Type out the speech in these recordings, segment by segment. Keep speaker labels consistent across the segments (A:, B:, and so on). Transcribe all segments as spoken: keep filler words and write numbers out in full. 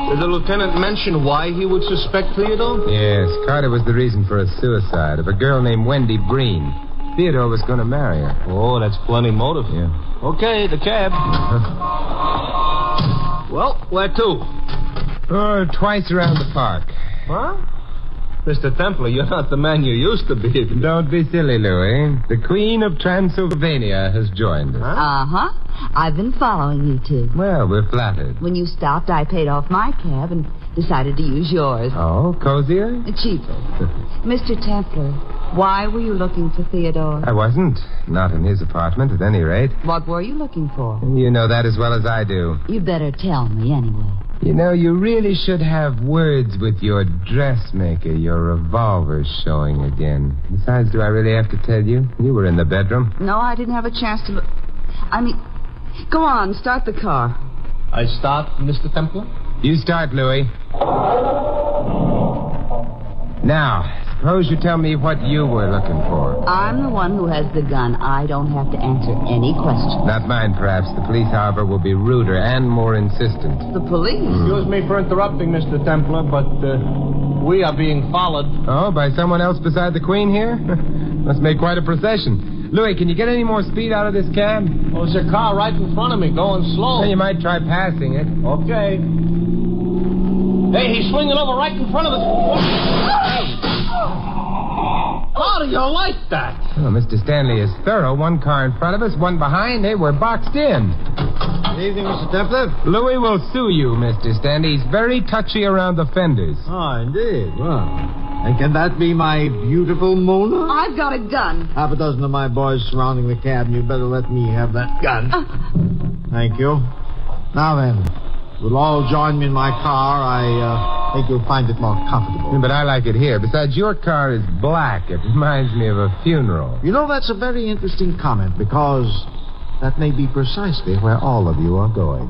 A: Did the lieutenant mention why he would suspect Theodore?
B: Yes, Carter was the reason for a suicide of a girl named Wendy Breen. Theodore was going to marry her.
A: Oh, that's plenty motive.
B: Yeah.
A: Okay, the cab. Well, where to?
B: Oh, twice around the park.
A: Huh? Mister Templar, you're not the man you used to be.
B: Don't be silly, Louis. The Queen of Transylvania has joined us.
C: Uh-huh. I've been following you two.
B: Well, we're flattered.
C: When you stopped, I paid off my cab and decided to use yours.
B: Oh, cozier?
C: Cheaper. Mister Templar, why were you looking for Theodore?
B: I wasn't. Not in his apartment, at any rate.
C: What were you looking for?
B: You know that as well as I do.
C: You'd better tell me anyway.
B: You know, you really should have words with your dressmaker. Your revolver's showing again. Besides, do I really have to tell you? You were in the bedroom.
C: No, I didn't have a chance to look. I mean, go on, start the car.
A: I start, Mister Templar?
B: You start, Louis. Now, suppose you tell me what you were looking for.
C: I'm the one who has the gun. I don't have to answer any questions.
B: Not mine, perhaps. The police, however, will be ruder and more insistent.
C: The police?
A: Excuse me for interrupting, Mister Templar, but uh, we are being followed.
B: Oh, by someone else beside the Queen here? Must make quite a procession. Louis, can you get any more speed out of this cab?
A: Oh, there's a car right in front of me going slow.
B: Then you might try passing it.
A: Okay. Hey, he's swinging over right in front of us. How do you like that?
B: Oh, Mister Stanley is thorough. One car in front of us, one behind. Hey, we're boxed in.
D: Good evening, Mister Templar.
B: Louis will sue you, Mister Stanley. He's very touchy around the fenders.
D: Oh, indeed. Well, and can that be my beautiful Mona?
C: I've got a gun.
D: Half a dozen of my boys surrounding the cab, and you better let me have that gun.
C: Uh.
D: Thank you. Now then, you'll all join me in my car. I uh, think you'll find it more comfortable.
B: But I like it here. Besides, your car is black. It reminds me of a funeral.
D: You know, that's a very interesting comment, because that may be precisely where all of you are going.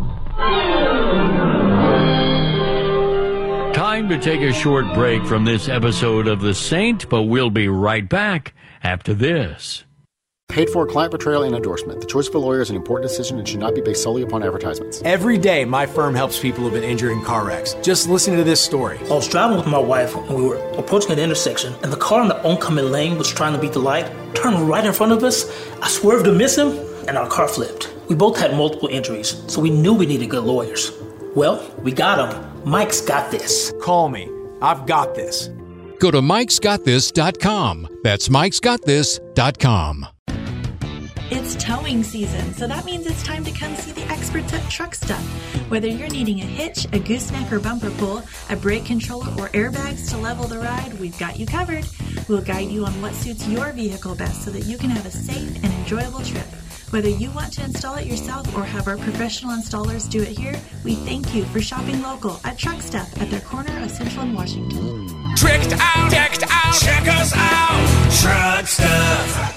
E: Time to take a short break from this episode of The Saint, but we'll be right back after this.
F: Paid for client portrayal and endorsement. The choice of a lawyer is an important decision and should not be based solely upon advertisements.
G: Every day, my firm helps people who've been injured in car wrecks. Just listen to this story.
H: I was driving with my wife and we were approaching an intersection, and the car in the oncoming lane was trying to beat the light, turned right in front of us. I swerved to miss him, and our car flipped. We both had multiple injuries, so we knew we needed good lawyers. Well, we got them. Mike's got this.
G: Call me. I've got this.
I: Go to mikes got this dot com. That's mikes got this dot com.
J: It's towing season, so that means it's time to come see the experts at Truck Stop. Whether you're needing a hitch, a gooseneck or bumper pull, a brake controller, or airbags to level the ride, we've got you covered. We'll guide you on what suits your vehicle best so that you can have a safe and enjoyable trip. Whether you want to install it yourself or have our professional installers do it here, we thank you for shopping local at Truck Stop at their corner of Central and Washington.
K: Tricked out, decked out, check us out, Truck Stop.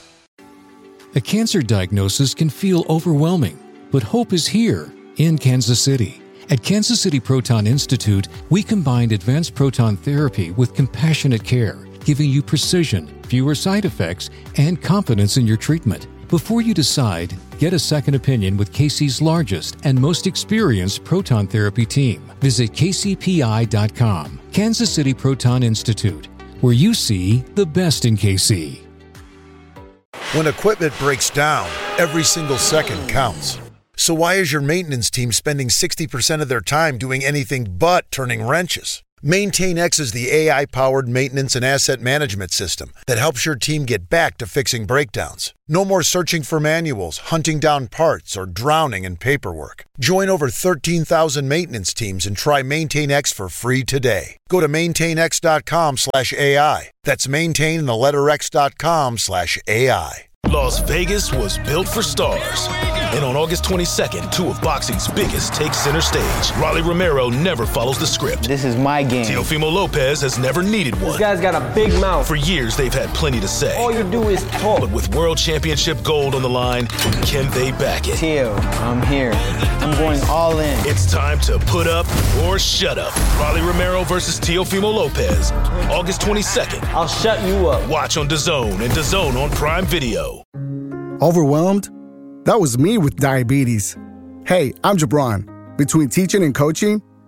I: A cancer diagnosis can feel overwhelming, but hope is here in Kansas City. At Kansas City Proton Institute, we combined advanced proton therapy with compassionate care, giving you precision, fewer side effects, and confidence in your treatment. Before you decide, get a second opinion with K C's largest and most experienced proton therapy team. Visit K C P I dot com. Kansas City Proton Institute, where you see the best in K C.
L: When equipment breaks down, every single second counts. So why is your maintenance team spending sixty percent of their time doing anything but turning wrenches? MaintainX is the A I-powered maintenance and asset management system that helps your team get back to fixing breakdowns. No more searching for manuals, hunting down parts, or drowning in paperwork. Join over thirteen thousand maintenance teams and try MaintainX for free today. Go to maintainx.com slash AI. That's maintain the letter X dot com slash AI.
M: Las Vegas was built for stars. And on August twenty-second, two of boxing's biggest take center stage. Rolly Romero never follows the script.
N: This is my game.
M: Teofimo Lopez has never needed one.
N: This guy's got a big mouth.
M: For years, they've had plenty to say.
N: All you do is talk.
M: But with World Championship gold on the line, can they back it?
N: Teo, I'm here. I'm going all in.
M: It's time to put up or shut up. Rolly Romero versus Teofimo Lopez. August twenty-second.
N: I'll shut you up.
M: Watch on DAZN and DAZN on Prime Video.
O: Overwhelmed? That was me with diabetes. Hey, I'm Jabron. Between teaching and coaching,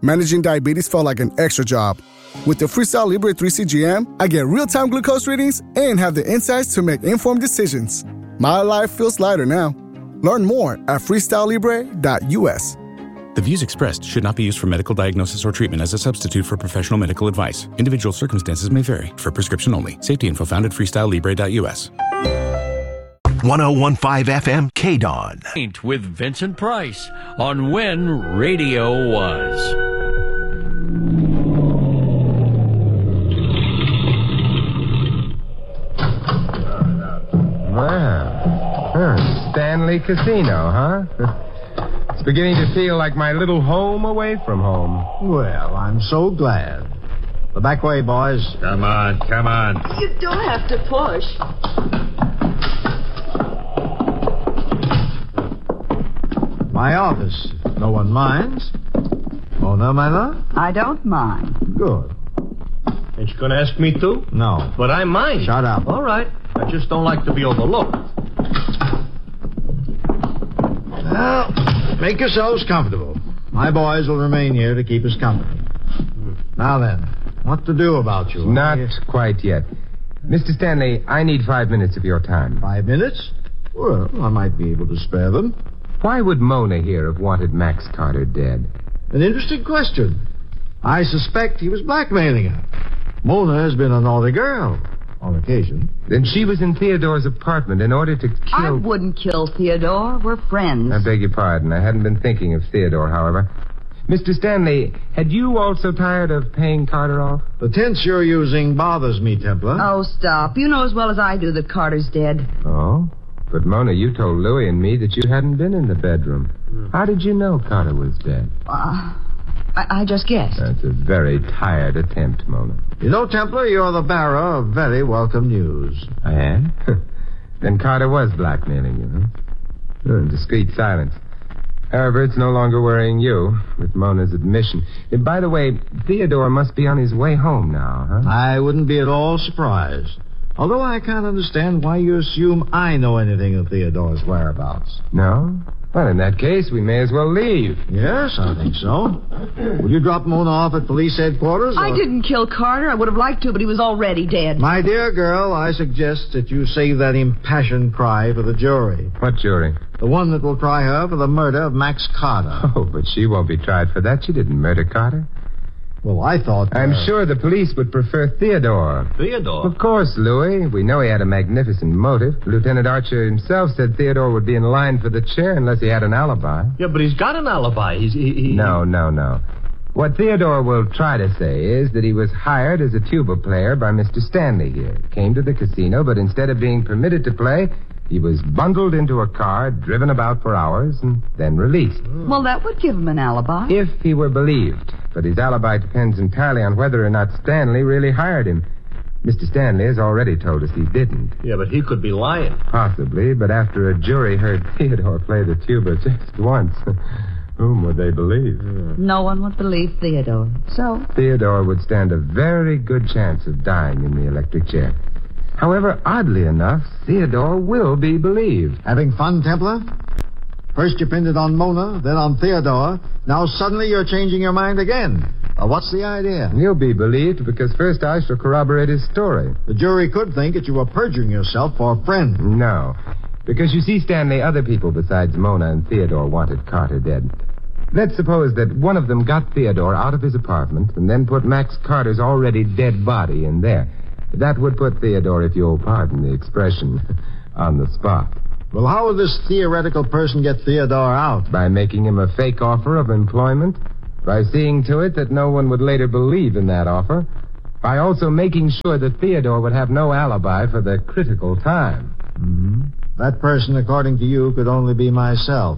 O: managing diabetes felt like an extra job. With the Freestyle Libre three C G M, I get real-time glucose readings and have the insights to make informed decisions. My life feels lighter now. Learn more at freestyle libre dot u s.
P: The views expressed should not be used for medical diagnosis or treatment as a substitute for professional medical advice. Individual circumstances may vary. For prescription only. Safety info found at freestyle libre dot u s.
Q: one oh one point five F M K D O N.
E: With Vincent Price on When Radio Was.
B: Wow. Huh. Stanley Casino, huh? It's beginning to feel like my little home away from home.
D: Well, I'm so glad. The back way, boys.
A: Come on, come on.
C: You don't have to push.
D: My office. No one minds. Oh, no, my love?
C: I don't mind.
D: Good.
A: Ain't you gonna ask me to?
D: No.
A: But I mind.
D: Shut up.
A: All right. I just don't like to be overlooked.
D: Well, make yourselves comfortable. My boys will remain here to keep us company. Now then, what to do about you?
B: Not quite yet. Mister Stanley, I need five minutes of your time.
D: Five minutes? Well, I might be able to spare them.
B: Why would Mona here have wanted Max Carter dead?
D: An interesting question. I suspect he was blackmailing her. Mona has been a naughty girl. On occasion.
B: Then she was in Theodore's apartment in order to kill...
C: I wouldn't kill Theodore. We're friends.
B: I beg your pardon. I hadn't been thinking of Theodore, however. Mister Stanley, had you also tired of paying Carter off?
D: The tense you're using bothers me, Templar.
C: Oh, stop. You know as well as I do that Carter's dead.
B: Oh? But, Mona, you told Louie and me that you hadn't been in the bedroom. Hmm. How did you know Carter was dead?
C: Uh, I, I just guessed.
B: That's a very tired attempt, Mona.
D: You know, Templar, you're the bearer of very welcome news.
B: I am? Then Carter was blackmailing you, huh? Oh, discreet silence. However, it's no longer worrying you, with Mona's admission. And by the way, Theodore must be on his way home now, huh?
D: I wouldn't be at all surprised. Although I can't understand why you assume I know anything of Theodore's whereabouts.
B: No? Well, in that case, we may as well leave.
D: Yes, I think so. Will you drop Mona off at police headquarters? Or...
C: I didn't kill Carter. I would have liked to, but he was already dead.
D: My dear girl, I suggest that you save that impassioned cry for the jury.
B: What jury?
D: The one that will try her for the murder of Max Carter.
B: Oh, but she won't be tried for that. She didn't murder Carter.
D: Well, I thought... Uh...
B: I'm sure the police would prefer Theodore.
A: Theodore?
B: Of course, Louis. We know he had a magnificent motive. Lieutenant Archer himself said Theodore would be in line for the chair unless he had an alibi.
A: Yeah, but he's got an alibi. He's... He, he...
B: No, no, no. What Theodore will try to say is that he was hired as a tuba player by Mister Stanley here. Came to the casino, but instead of being permitted to play... he was bundled into a car, driven about for hours, and then released.
C: Well, that would give him an alibi.
B: If he were believed. But his alibi depends entirely on whether or not Stanley really hired him. Mister Stanley has already told us he didn't.
A: Yeah, but he could be lying.
B: Possibly, but after a jury heard Theodore play the tuba just once, whom would they believe?
C: No one would believe Theodore. So?
B: Theodore would stand a very good chance of dying in the electric chair. However, oddly enough, Theodore will be believed.
D: Having fun, Templar? First you pinned it on Mona, then on Theodore. Now suddenly you're changing your mind again. Uh, what's the idea?
B: He'll be believed because first I shall corroborate his story.
D: The jury could think that you were perjuring yourself for a friend.
B: No. Because you see, Stanley, other people besides Mona and Theodore wanted Carter dead. Let's suppose that one of them got Theodore out of his apartment and then put Max Carter's already dead body in there. That would put Theodore, if you'll pardon the expression, on the spot.
D: Well, how would this theoretical person get Theodore out?
B: By making him a fake offer of employment. By seeing to it that no one would later believe in that offer. By also making sure that Theodore would have no alibi for the critical time.
D: Mm-hmm. That person, according to you, could only be myself.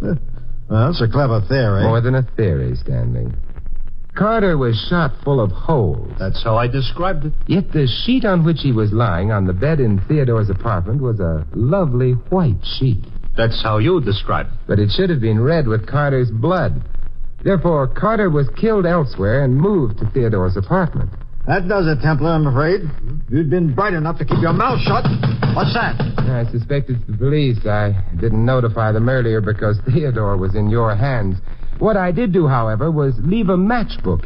D: Well, it's a clever theory.
B: More than a theory, Stanley. Carter was shot full of holes.
A: That's how I described it.
B: Yet the sheet on which he was lying on the bed in Theodore's apartment was a lovely white sheet.
A: That's how you described it.
B: But it should have been red with Carter's blood. Therefore, Carter was killed elsewhere and moved to Theodore's apartment.
D: That does it, Templar, I'm afraid. You'd been bright enough to keep your mouth shut. What's that?
B: I suspect it's the police. I didn't notify them earlier because Theodore was in your hands. What I did do, however, was leave a matchbook